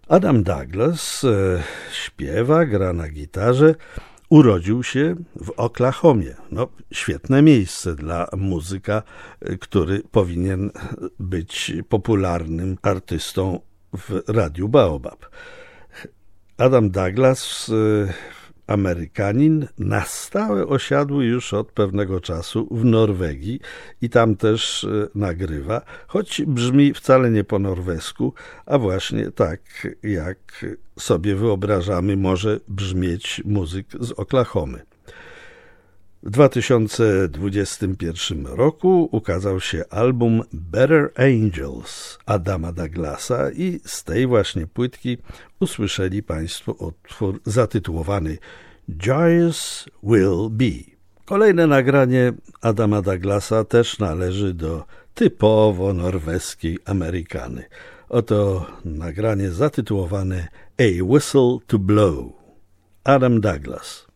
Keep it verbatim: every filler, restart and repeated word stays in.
Adam Douglas e, śpiewa, gra na gitarze. Urodził się w Oklahomie. No, świetne miejsce dla muzyka, który powinien być popularnym artystą w Radiu Baobab. Adam Douglas, Amerykanin, na stałe osiadły już od pewnego czasu w Norwegii i tam też nagrywa, choć brzmi wcale nie po norwesku, a właśnie tak, jak sobie wyobrażamy, może brzmieć muzyk z Oklahomy. W dwa tysiące dwudziestym pierwszym roku ukazał się album Better Angels Adama Douglasa i z tej właśnie płytki usłyszeli Państwo utwór zatytułowany Joyous Will Be. Kolejne nagranie Adama Douglasa też należy do typowo norweskiej Amerykany. Oto nagranie zatytułowane A Whistle to Blow. Adam Douglas.